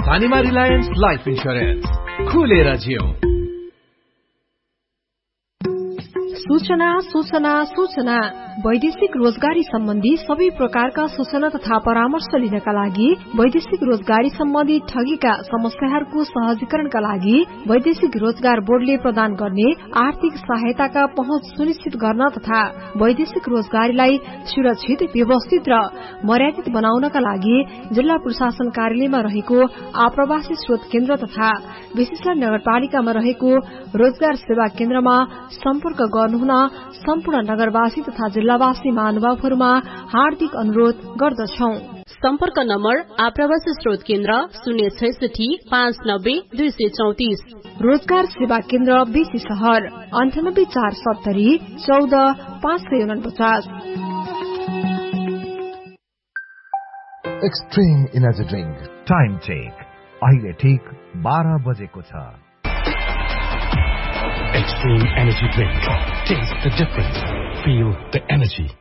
राजधानीमा Reliance life insurance, खुलेर जिउ। सूचना सूचना सूचना। वैदेशिक रोजगारी सम्बन्धी सबै प्रकारका सूचना तथा परामर्श लिनका लागि वैदेशिक रोजगारी सम्बन्धी ठगीका समस्याहरूको सहजीकरणका लागि वैदेशिक रोजगार बोर्डले प्रदान गर्ने आर्थिक सहायताका पहुँच सुनिश्चित गर्न तथा वैदेशिक रोजगारीलाई सुरक्षित, व्यवस्थित र मर्यादित बनाउनका लागि जिल्ला प्रशासन कार्यालयमा रहेको आप्रवासी स्रोत केन्द्र तथा विशिष्ट नगरपालिकामा रहेको रोजगार सेवा केन्द्रमा सम्पर्क गर्नुहुन सम्पूर्ण नगरवासी तथा जिल्लावासी महानुभावहरूमा हार्दिक अनुरोध गर्दछौं। सम्पर्क नम्बर आप्रवासी स्रोत केन्द्र 066 590 234। रोजगार सेवा केन्द्र बेसी शहर 98 470 14 549। Extreme energy drink time check अहिले ठीक 12 बजेको छ। Extreme Energy Drink. Taste the difference. Feel the energy.